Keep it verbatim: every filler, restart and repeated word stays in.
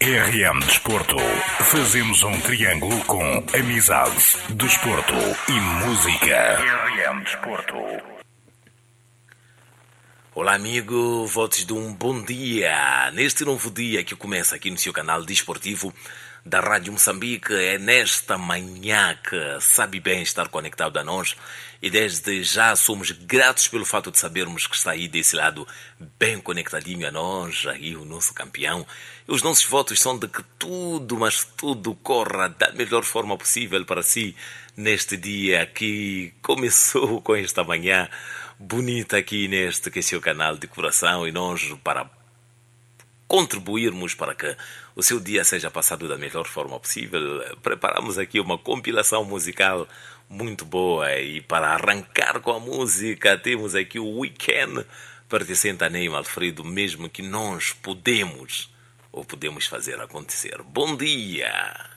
R M Desporto. Fazemos um triângulo com amizade, desporto e música. R M Desporto. Olá amigo, votos de um bom dia. Neste novo dia que começa aqui no seu canal desportivo da Rádio Moçambique, é nesta manhã que sabe bem estar conectado a nós e desde já somos gratos pelo fato de sabermos que está aí desse lado bem conectadinho a nós, aí o nosso campeão. E os nossos votos são de que tudo, mas tudo corra da melhor forma possível para si neste dia que começou com esta manhã bonita aqui neste que é seu canal de coração, e nós, para contribuirmos para que o seu dia seja passado da melhor forma possível, preparamos aqui uma compilação musical muito boa, e para arrancar com a música temos aqui o Weekend pertencente a Ney Alfredo, mesmo que nós podemos ou podemos fazer acontecer. Bom dia!